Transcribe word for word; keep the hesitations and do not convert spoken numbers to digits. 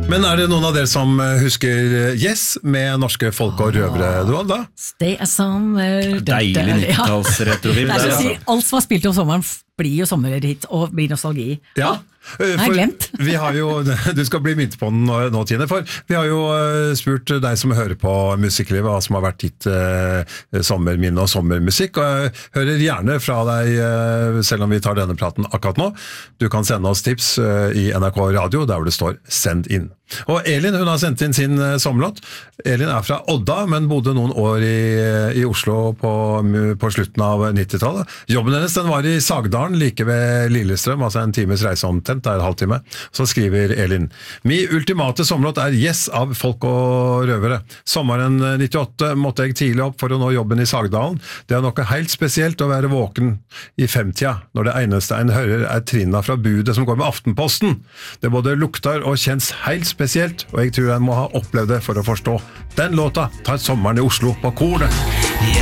Men er det noen av dere som husker Yes med norske folk og røvere, Roald, da? Stay a summer. Deilig nittitallsretroviv. Det er å si, alt som har spilt om sommeren blir jo sommerhit og blir nostalgi. Ja. Jeg har glemt. Vi har jo, du skal bli minnet på den nå, Tine, for vi har jo spurt deg som hører på musikklivet, hva som har vært ditt eh, sommerminne og sommermusikk, og jeg hører gjerne fra deg, eh, selv om vi tar denne praten akkurat nå. Du kan sende oss tips eh, i N R K Radio, der hvor det står «Send inn». Og Elin, hun har sendt inn sin uh, sommerlåt. Elin er fra Odda, men bodde noen år i, i Oslo på, på slutten av nittitallet. Jobben hennes den var i Sagdalen, like ved Lillestrøm, altså en times reise omtrent, det er en halvtime. Så skriver Elin: «Mi ultimate sommerlåt er Yes av Folk og Røvere. Sommeren nittiåtte måtte jeg tidlig opp for å nå jobben i Sagdalen. Det er noe helt spesielt å være våken i femtida, når det eneste en hører er trinna fra budet som går med Aftenposten. Det både lukter og kjennes helt spesielt, og jeg tror jeg må ha opplevd det for å forstå. Den låta tar sommeren i Oslo på kornet.»